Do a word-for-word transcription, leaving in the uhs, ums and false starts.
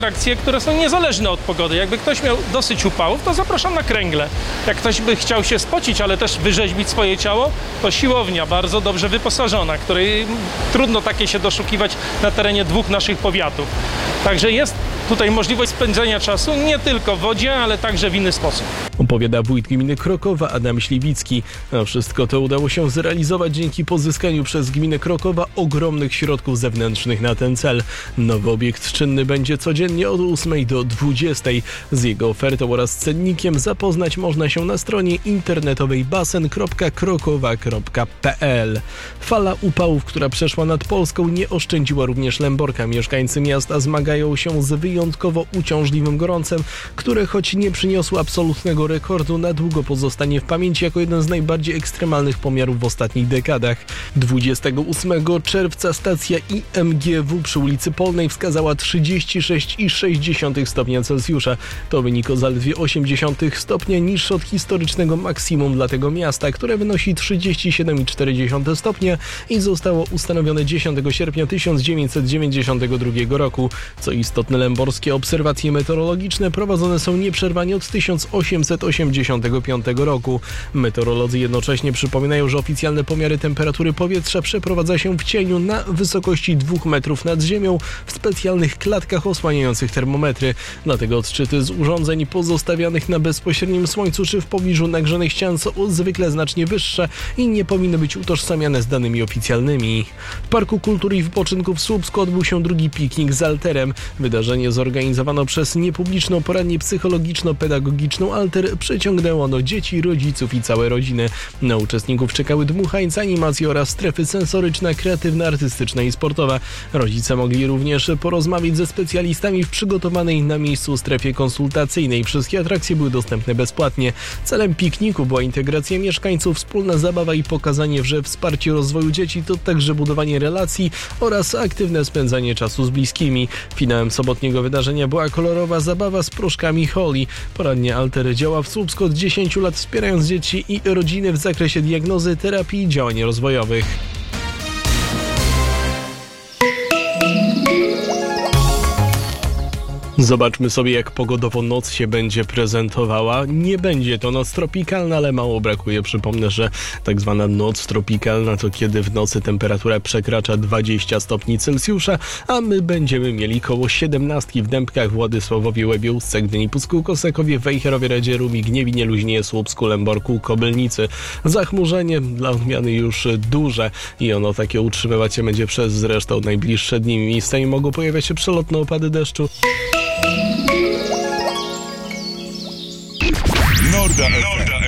atrakcje, które są niezależne od pogody. Jakby ktoś miał dosyć upałów, to zapraszam na kręgle. Jak ktoś by chciał się spocić, ale też wyrzeźbić swoje ciało, to siłownia bardzo dobrze wyposażona, której trudno takie się doszukiwać na terenie dwóch naszych powiatów. Także jest tutaj możliwość spędzenia czasu nie tylko w wodzie, ale także w inny sposób. Opowiada wójt gminy Krokowa Adam Śliwicki. A wszystko to udało się zrealizować dzięki pozyskaniu przez gminę Krokowa ogromnych środków zewnętrznych na ten cel. Nowy obiekt czynny będzie codziennie od ósmej do dwudziestej. Z jego ofertą oraz cennikiem zapoznać można się na stronie internetowej basen kropka krokowa kropka p l. Fala upałów, która przeszła nad Polską, nie oszczędziła również Lęborka. Mieszkańcy miasta zmagają się z wyjątkowo uciążliwym gorącem, które choć nie przyniosło absolutnego rekordu, na długo pozostanie w pamięci jako jeden z najbardziej ekstremalnych pomiarów w ostatnich dekadach. dwudziestego ósmego czerwca stacja I M G W przy ulicy Polnej wskazała trzydzieści sześć przecinek sześć stopnia Celsjusza. To wynik o zaledwie osiem dziesiątych stopnia niższy od historycznego maksimum dla tego miasta, które wynosi trzydzieści siedem przecinek cztery stopnia i zostało ustanowione dziesiątego sierpnia tysiąc dziewięćset dziewięćdziesiątego drugiego roku. Co istotne, lęborskie obserwacje meteorologiczne prowadzone są nieprzerwanie od tysiąc osiemset osiemdziesiątego piątego roku. Meteorolodzy jednocześnie przypominają, że oficjalne pomiary temperatury powietrza przeprowadza się w cieniu na wysokości dwóch metrów nad ziemią w specjalnych klatkach osłaniających termometry. Dlatego odczyty z urządzeń pozostawianych na bezpośrednim słońcu czy w pobliżu nagrzanych ścian są zwykle znacznie wyższe i nie powinny być utożsamiane z danymi oficjalnymi. W Parku Kultury i Wypoczynku w Słupsku odbył się drugi piknik z Alterem. Wydarzenie zorganizowano przez niepubliczną poradnię psychologiczno-pedagogiczną Alter. Przyciągnęło ono dzieci, rodziców i całe rodziny. Na uczestników czekały dmuchańce, animacje oraz strefy sensoryczne, kreatywne, artystyczne i sportowe. Rodzice mogli również porozmawiać ze specjalistami w przygotowanej na miejscu strefie konsultacyjnej. Wszystkie atrakcje były dostępne bezpłatnie. Celem pikniku była integracja mieszkańców, wspólna zabawa i pokazanie, że wsparcie rozwoju dzieci to także budowanie relacji oraz aktywne spędzanie czasu z bliskimi. Finałem sobotniego wydarzenia była kolorowa zabawa z proszkami Holly. Poradnia Alter działa w Słupsku od dziesięciu lat, wspierając dzieci i rodziny w zakresie diagnozy, terapii i działań rozwojowych. Zobaczmy sobie, jak pogodowo noc się będzie prezentowała. Nie będzie to noc tropikalna, ale mało brakuje. Przypomnę, że tak zwana noc tropikalna to kiedy w nocy temperatura przekracza dwadzieścia stopni Celsjusza, a my będziemy mieli koło siedemnastki w Dębkach, Władysławowie, Łebie, Ustce, Gdyni, Pucku, Kosekowie, Wejherowie, Radzie, Rumi, Gniewinie, Luźnie, Słupsku, Lęborku, Kobylnicy. Zachmurzenie dla odmiany już duże i ono takie utrzymywać się będzie przez zresztą najbliższe dni. Miejscami mogą pojawiać się przelotne opady deszczu. Norda F M.